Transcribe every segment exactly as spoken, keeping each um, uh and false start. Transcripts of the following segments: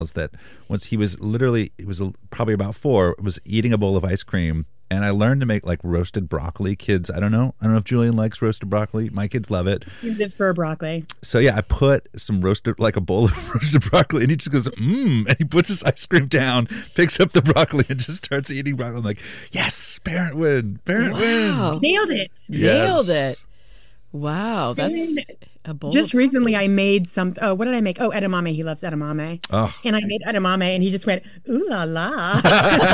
that once he was literally, it was probably about four, was eating a bowl of ice cream. And I learned to make like roasted broccoli. Kids, I don't know. I don't know if Julian likes roasted broccoli. My kids love it. He lives for broccoli. So yeah, I put some roasted, like a bowl of roasted broccoli, and he just goes, mmm, and he puts his ice cream down, picks up the broccoli, and just starts eating broccoli. I'm like, yes, parent win, parent Wow. win. Nailed it. Yes. Nailed it. Wow, that's And a bowl. Just of- recently, I made some. Oh, what did I make? Oh, edamame. He loves edamame. Oh. And I made edamame, and he just went, ooh la la.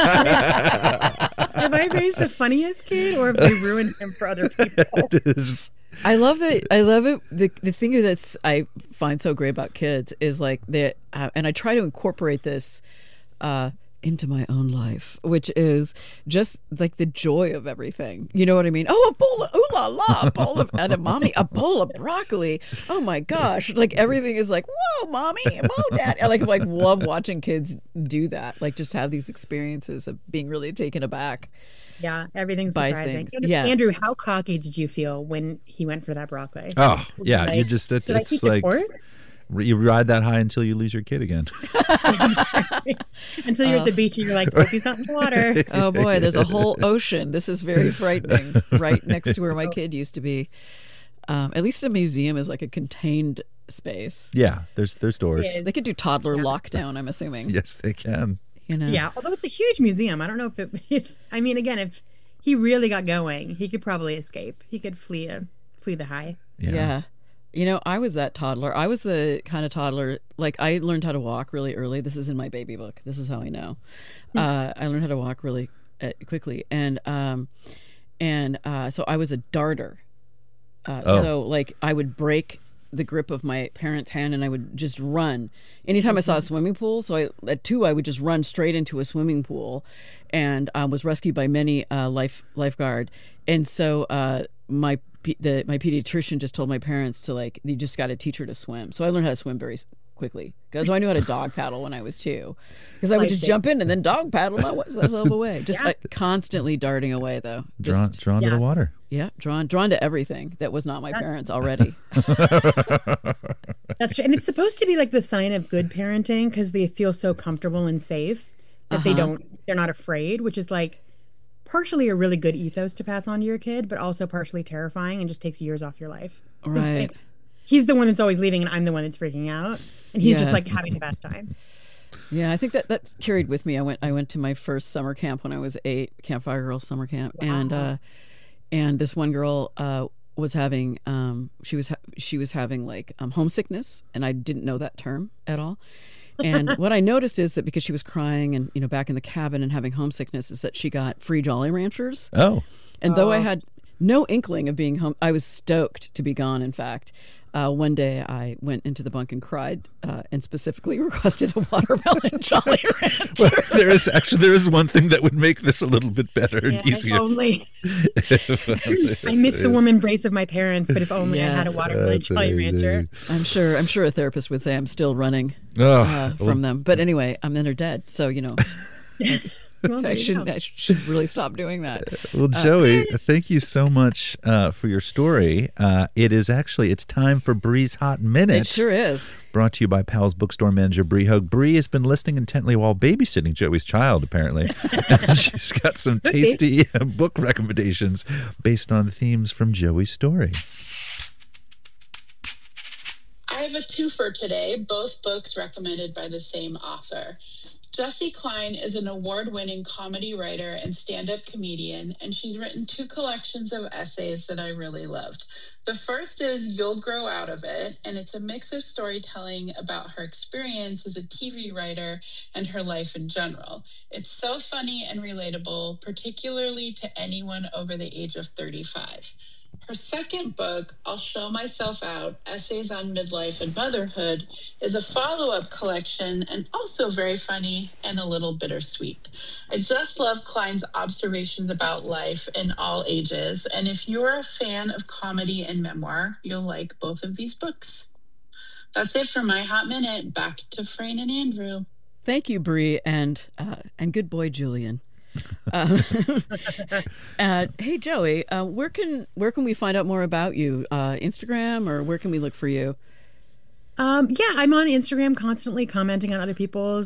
Have I raised the funniest kid, or have we ruined him for other people? It is. I love it. I love it. The the thing that's I find so great about kids is like they uh, and I try to incorporate this uh, into my own life, which is just like the joy of everything. You know what I mean? Oh, a bowl of ooh la la, a bowl of edamame, a bowl of broccoli. Oh my gosh! Like everything is like, whoa, mommy, whoa, dad. I like like love watching kids do that. Like just have these experiences of being really taken aback. Yeah, everything's Buy surprising. things. And Yeah. Andrew, how cocky did you feel when he went for that broccoli? Oh, yeah. Like, You just, it, Did I it's teach like, a court? you ride that high until you lose your kid again. Until you're at the beach and you're like, hope he's not in the water. Oh boy, there's a whole ocean. This is very frightening. Right next to where my kid used to be. Um, at least a museum is like a contained space. Yeah, there's there's doors. It is. They could do toddler lockdown, I'm assuming. Yes, they can. You know? Yeah, although it's a huge museum. I don't know if it, if, I mean, again, if he really got going, he could probably escape. He could flee a, flee the high. Yeah. Yeah. You know, I was that toddler. I was the kind of toddler, like I learned how to walk really early. This is in my baby book. This is how I know. Uh, I learned how to walk really uh, quickly. And um, and uh, so I was a darter. Uh, Oh. So like I would break the grip of my parents' hand and I would just run. Anytime I saw a swimming pool, so I, at two, I would just run straight into a swimming pool, and I was rescued by many uh, life lifeguard. And so uh, my pe- the my pediatrician just told my parents to like, you just got to teach her to swim. So I learned how to swim very s- quickly because I knew how to dog paddle when I was two, because I would just Life-saving. jump in and then dog paddle myself away. Just like, constantly darting away though. Drawn, Just drawn to yeah. the water. yeah, drawn drawn to everything that was not my parents already. That's true. And it's supposed to be like the sign of good parenting because they feel so comfortable and safe that they Uh-huh. don't, they're not afraid, which is like partially a really good ethos to pass on to your kid, but also partially terrifying and just takes years off your life. 'Cause, Right. like, he's the one that's always leaving and I'm the one that's freaking out. And he's Yeah. just like having the best time. Yeah, I think that that carried with me. I went I went to my first summer camp when I was eight, Campfire Girls summer camp, and uh, and this one girl uh, was having um, she was ha- she was having like um, homesickness, and I didn't know that term at all. And what I noticed is that because she was crying and you know back in the cabin and having homesickness, is that she got free Jolly Ranchers. Oh, And though I Oh. had no inkling of being home, I was stoked to be gone. In fact, uh, one day I went into the bunk and cried, uh, and specifically requested a watermelon Jolly Rancher. well, there is actually there is one thing that would make this a little bit better and Yeah, if easier. only. I miss the warm embrace of my parents, but if only I Yeah. had a watermelon That's Jolly Rancher. I'm sure. I'm sure a therapist would say I'm still running Oh, uh, from them. But anyway, I'm then they're dead. So you know, Well, there I you shouldn't. go. I should really stop doing that. well, Joey, thank you so much uh, for your story. Uh, it is actually it's time for Bree's Hot Minute. It sure is. Brought to you by Powell's Bookstore manager Bree Hogue. Bree has been listening intently while babysitting Joey's child, apparently. And she's got some tasty uh, book recommendations based on themes from Joey's story. I have a twofer today, both books recommended by the same author. Jessie Klein is an award-winning comedy writer and stand-up comedian, and she's written two collections of essays that I really loved. The first is You'll Grow Out of It, and it's a mix of storytelling about her experience as a T V writer and her life in general. It's so funny and relatable, particularly to anyone over the age of thirty-five. Her second book, I'll Show Myself Out, Essays on Midlife and Motherhood, is a follow-up collection and also very funny and a little bittersweet. I just love Klein's observations about life in all ages, and if you're a fan of comedy and memoir, you'll like both of these books. That's it for my Hot Minute. Back to Frayne and Andrew. Thank you, Bree, and uh, and good boy, Julian. uh, uh, hey, Joey, uh, where can where can we find out more about you? Uh, Instagram, or where can we look for you? Um, yeah, I'm on Instagram constantly commenting on other people's